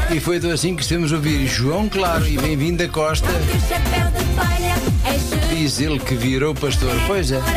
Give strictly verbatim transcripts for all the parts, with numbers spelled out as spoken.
E foi então assim que estamos a ouvir João Claro e Bem-vindo da Costa. Diz ele que virou pastor. Pois é.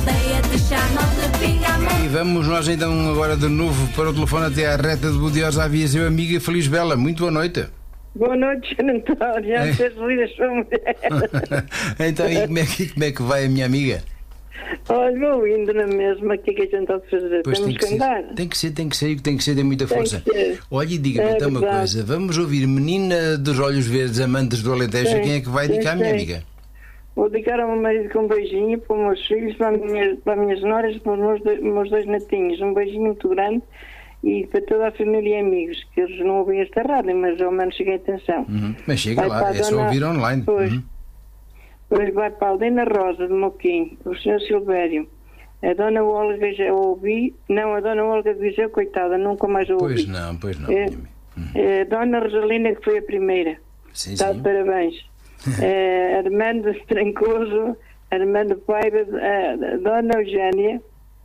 E vamos nós então agora de novo para o telefone até à reta de Budiosa. Havia seu amiga Feliz Bela. Muito boa noite. Boa noite, António. Já me fez feliz a sua mulher. Então, e como é, que, como é que vai a minha amiga? Olha, vou indo na mesma. O que é que a gente pode fazer? Pois Temos tem que, que andar. ser, tem que ser, tem que ser, tem que ser, tem muita Tem força. que ser. Olha, e diga-me É então uma verdade. coisa. Vamos ouvir Menina dos Olhos Verdes, Amantes do Alentejo. Sim, Quem é que vai sim, dedicar a minha sim. amiga? Vou dedicar ao meu marido com um beijinho, para os meus filhos, para, a minha, para as minhas noras e para os meus dois, meus dois netinhos. Um beijinho muito grande e para toda a família e amigos, que eles não ouvem esta rádio, mas ao menos cheguei a atenção. Uhum. Mas chega Vai lá, para a é só dona- ouvir online. Pois. Uhum. Depois vai para a Aldena Rosa de Moquim, o senhor Silvério. A dona Olga já ouvi, não, a dona Olga de Viseu, coitada, nunca mais a ouvi. Pois não, pois não. É, minha amiga. Uhum. é, a dona Rosalina, que foi a primeira. Sim, Está sim. de parabéns. É, Armando Trancoso, Armando Paiva, a dona Eugénia,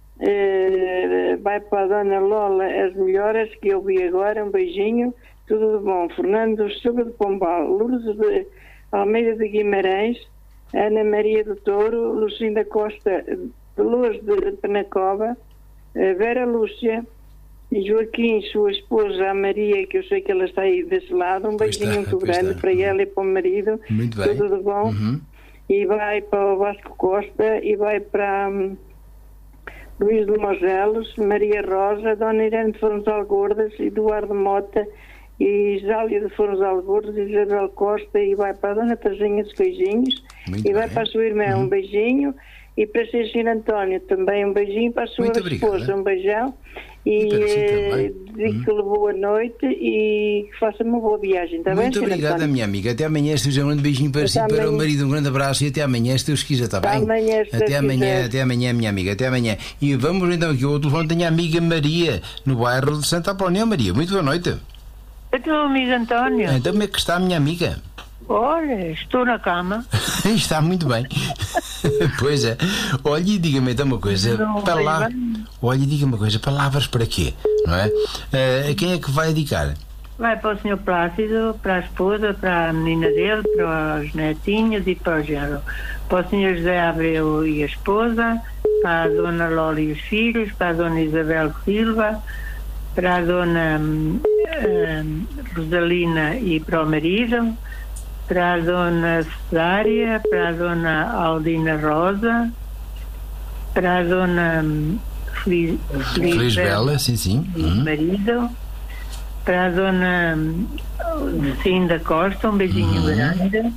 é, vai para a dona Lola, as melhoras que eu vi agora, um beijinho, tudo de bom. Fernando Silva de Pombal, Lourdes de Almeida de Guimarães, Ana Maria do Touro, Lucinda Costa de Luz de Penacova, eh, Vera Lúcia e Joaquim, sua esposa, a Maria, que eu sei que ela está aí desse lado, um Pois beijinho está, muito pois grande está. para ela e para o marido, Muito bem. tudo de bom. Uhum. E vai para o Vasco Costa e vai para hum, Luís de Mogelos, Maria Rosa, Dona Irene de Fornos Algordas, Eduardo Mota e Isália de Fornos Algordas, Isabel Costa, e vai para a Dona Terezinha dos Beijinhos. Muito E vai bem. para a sua irmã um beijinho, e para a Cecília António também um beijinho, para a sua Muito esposa obrigado. um beijão, E e para si eh, também. digo-lhe boa noite e que faça uma boa viagem, está bem, Muito senhor obrigado, António? minha amiga. Até amanhã, se fizer um grande beijinho para Até si, para o amanhã. marido, um grande abraço e até amanhã, se Deus quiser, está Até bem? amanhã, se Até Deus amanhã, quiser. até amanhã, minha amiga, até amanhã. E vamos então aqui ao outro telefone, tenho a amiga Maria, no bairro de Santa Apolónia. Maria, muito boa noite. Eu teu amigo António, Então como é que está a minha amiga? olha, estou na cama. Está muito bem. Pois é. Olha, e diga-me então uma coisa. Não Pala... vejo bem. Olha, e diga-me uma coisa. Palavras para quê? Não é? Eh, a quem é que vai dedicar? Vai para o senhor Plácido, para a esposa, para a menina dele, para os netinhos e para o genro. Para o senhor José Abreu e a esposa, para a dona Lola e os filhos, para a dona Isabel Silva, para a dona hum, hum, Rosalina e para o marido, para a dona Cesária, para a dona Aldina Rosa, para a dona hum, Feliz, Feliz Feliz Bela Bela, sim, sim. e Uhum. marido, para a dona hum, Cinda Costa, um beijinho Uhum. grande,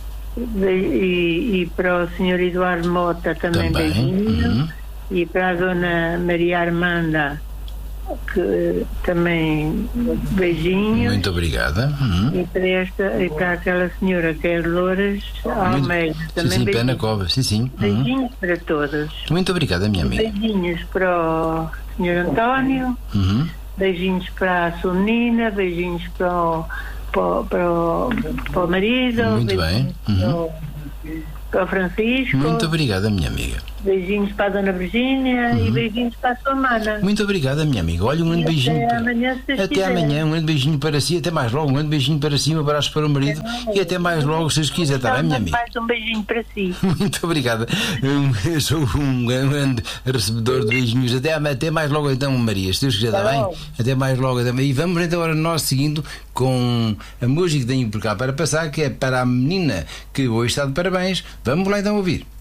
e, e para o senhor Eduardo Mota também, Também. beijinho, Uhum. e para a dona Maria Armanda, que também beijinho. Muito obrigada. Uhum. E para, esta, e para aquela senhora que é Loures Almeida, Sim, também sim, pé na beijinhos. cova. Sim, sim. Uhum. Beijinhos para todas. Muito obrigada, minha amiga. Beijinhos para o senhor António, Uhum. beijinhos para a sua menina, beijinhos para o, para, o- para, o, para o marido, Muito bem. beijinhos para, Uhum. o, para o Francisco, Muito obrigada, minha amiga. beijinhos para a dona Virgínia e beijinhos para a sua mana. Muito obrigada, minha amiga. Olha, um grande E beijinho. até para- amanhã, se Deus Até quiser. amanhã, um grande beijinho para si, até mais logo, um grande beijinho para cima, um abraço para o marido e até mais logo, se Deus quiser, está bem, minha amiga? Mais um beijinho para si. Muito obrigada. Um, Eu sou um grande recebedor de beijinhos. Até, até mais logo, então, Maria, se Deus quiser, está bem? Até mais logo. Até... E vamos então agora nós seguindo com a música que tenho por cá para passar, que é para a menina que hoje está de parabéns. Vamos lá então ouvir.